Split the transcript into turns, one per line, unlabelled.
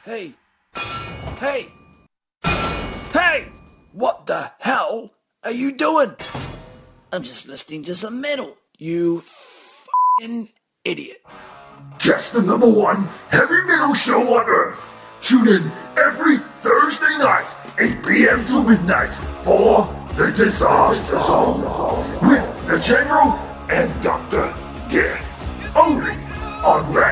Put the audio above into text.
Hey! Hey! Hey! What the hell are you doing? I'm just listening to some metal, you f***ing idiot.
Just the #1 heavy metal show on Earth. Tune in every Thursday night, 8 p.m. to midnight, for The Disaster Zone with the General and Dr. Death. Only on